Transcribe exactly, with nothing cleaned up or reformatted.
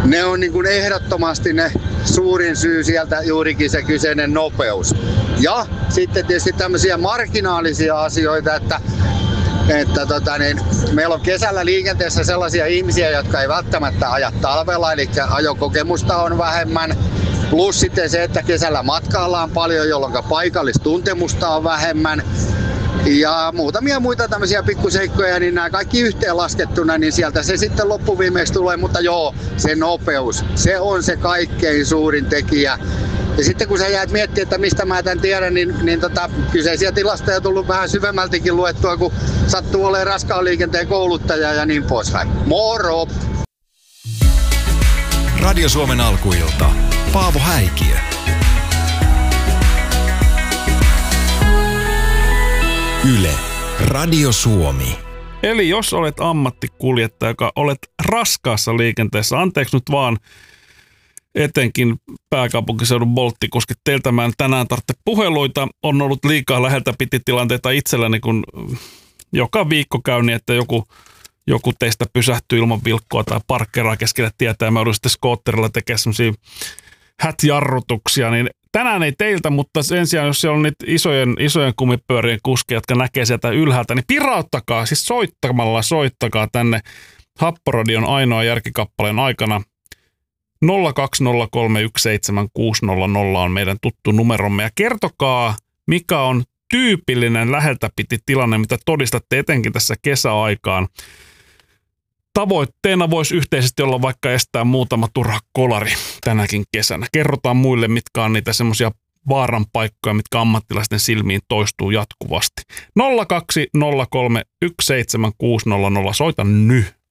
ne on niin kuin ehdottomasti ne suurin syy sieltä juurikin se kyseinen nopeus. Ja sitten tietysti tämmöisiä marginaalisia asioita, että Että tota, niin, meillä on kesällä liikenteessä sellaisia ihmisiä, jotka ei välttämättä aja talvella, eli ajokokemusta on vähemmän. Plus sitten se, että kesällä matkaillaan paljon, jolloin paikallistuntemusta on vähemmän. Ja muutamia muita tämmöisiä pikkuseikkoja, niin nämä kaikki yhteen laskettuna, niin sieltä se sitten loppuviimeksi tulee. Mutta joo, se nopeus, se on se kaikkein suurin tekijä. Ja sitten kun sä jäät miettimään, että mistä mä tämän tiedän, niin, niin tota, kyseisiä tilastoja on tullut vähän syvemmältikin luettua, kun sattuu olemaan raskaan liikenteen kouluttaja ja niin poispäin. Moro! Radio Suomen alkuilta. Paavo Häikiö. Yle. Radio Suomi. Eli jos olet ammattikuljettaja, joka olet raskaassa liikenteessä, anteeksi nyt vaan etenkin pääkaupunkiseudun bolttikuskit, teiltä mä en tänään tarvitse puheluita. On ollut liikaa läheltä piti tilanteita itselläni, kun joka viikko käy niin, että joku, joku teistä pysähtyy ilman vilkkoa tai parkkeraa keskellä tietää ja mä joudun sitten skootterilla tekemään semmosia hätjarrutuksia, niin tänään ei teiltä, mutta sen sijaan, jos siellä on niitä isojen, isojen kumipyörien kuskeja, jotka näkee sieltä ylhäältä, niin pirauttakaa, siis soittamalla soittakaa tänne Happoradion ainoa järkikappaleen aikana. nolla kaksi nolla kolme yksi seitsemän kuusi nolla nolla on meidän tuttu numeromme ja kertokaa, mikä on tyypillinen läheltä piti tilanne, mitä todistatte etenkin tässä kesäaikaan. Tavoitteena voisi yhteisesti olla vaikka estää muutama turha kolari tänäkin kesänä. Kerrotaan muille, mitkä on niitä semmoisia vaaran paikkoja, mitkä ammattilaisten silmiin toistuu jatkuvasti. nolla kaksi nolla kolme yksi seitsemän kuusi nolla nolla, soita nyt.